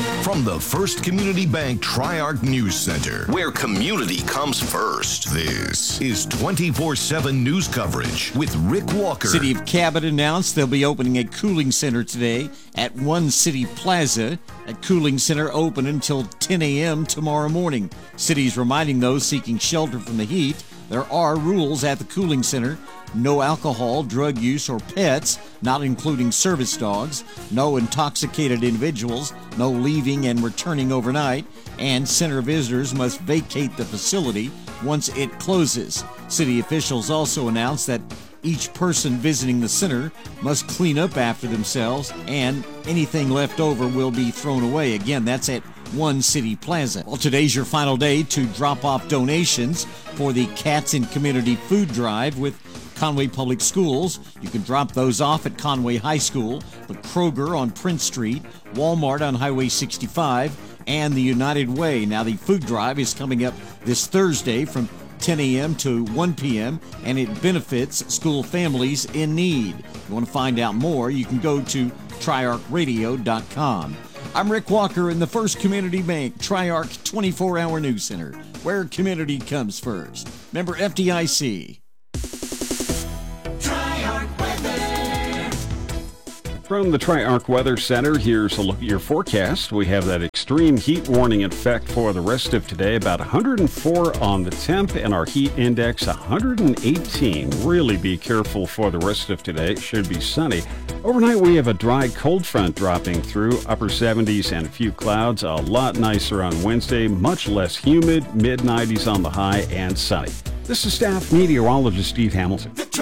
From the First Community Bank Tri-Arc News Center, where community comes first. This is 24/7 news coverage with Rick Walker. City of Cabot announced they'll be opening a cooling center today at One City Plaza. That cooling center open until 10 a.m. tomorrow morning. City's reminding those seeking shelter from the heat there are rules at the cooling center. No alcohol, drug use, or pets, not including service dogs. No intoxicated individuals. No leaving and returning overnight. And center visitors must vacate the facility once it closes. City officials also announced that each person visiting the center must clean up after themselves, and anything left over will be thrown away. Again, that's at One City Plaza. Well, today's your final day to drop off donations for the Cats in Community Food Drive with Conway Public Schools. You can drop those off at Conway High School, the Kroger on Prince Street, Walmart on Highway 65, and the United Way. Now, the food drive is coming up this Thursday from 10 a.m. to 1 p.m., and it benefits school families in need. If you want to find out more, you can go to triarchradio.com. I'm Rick Walker in the First Community Bank Tri-Arc 24-hour News Center, where community comes first. Member FDIC. From the Tri-Arc Weather Center, here's a look at your forecast. We have that extreme heat warning in effect for the rest of today, about 104 on the temp, and our heat index 118. Really be careful for the rest of today. It should be sunny. Overnight, we have a dry cold front dropping through, upper 70s and a few clouds. A lot nicer on Wednesday, much less humid, mid-90s on the high, and sunny. This is staff meteorologist Steve Hamilton.